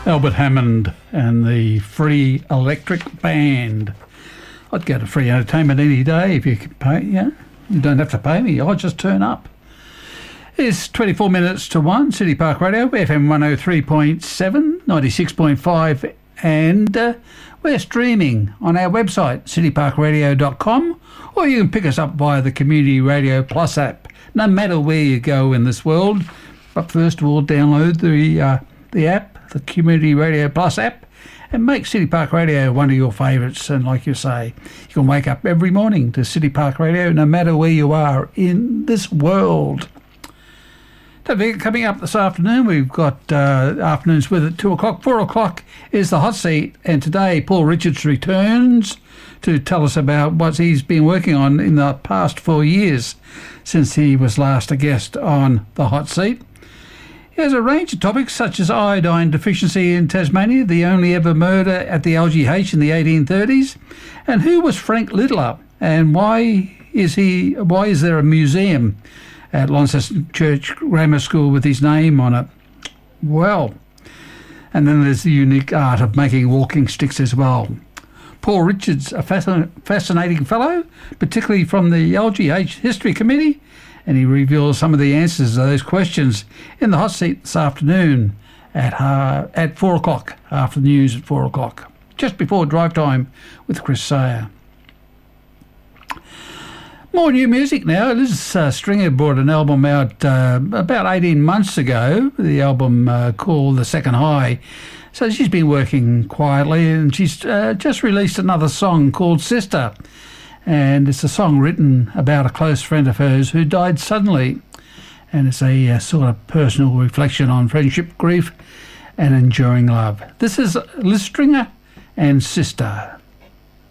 Albert Hammond and the Free Electric Band. I'd go to free entertainment any day if you could pay. Yeah, you don't have to pay me. I'll just turn up. It's 24 minutes to 1, City Park Radio, FM 103.7, 96.5, and we're streaming on our website, cityparkradio.com, or you can pick us up via the Community Radio Plus app, no matter where you go in this world. But first of all, download the app, the Community Radio Plus app, and make City Park Radio one of your favourites. And like you say, you can wake up every morning to City Park Radio, no matter where you are in this world. Don't forget, coming up this afternoon, we've got afternoons with at 2 o'clock. 4 o'clock is the hot seat, and today Paul Richards returns to tell us about what he's been working on in the past 4 years since he was last a guest on the hot seat. He has a range of topics such as iodine deficiency in Tasmania, the only ever murder at the LGH in the 1830s, and who was Frank Littler, and why is there a museum at Launceston Church Grammar School with his name on it? Well, and then there's the unique art of making walking sticks as well. Paul Richards, a fascinating fellow, particularly from the LGH History Committee, and he reveals some of the answers to those questions in the hot seat this afternoon at 4 o'clock, after the news at 4 o'clock, just before drive time with Chris Sayer. More new music now. Liz Stringer brought an album out about 18 months ago, the album called The Second High. So she's been working quietly, and she's just released another song called Sister. And it's a song written about a close friend of hers who died suddenly. And it's a sort of personal reflection on friendship, grief, and enduring love. This is Liz Stringer and Sister.